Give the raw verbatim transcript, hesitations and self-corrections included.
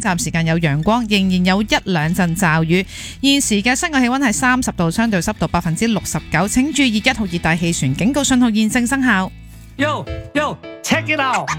暫時間有陽光，仍然有一兩陣驟雨。現時嘅室外氣溫係三十度，相對濕度百分之六十九。請注意一號熱帶氣旋警告信號現正生效。 Yo, yo, check it out!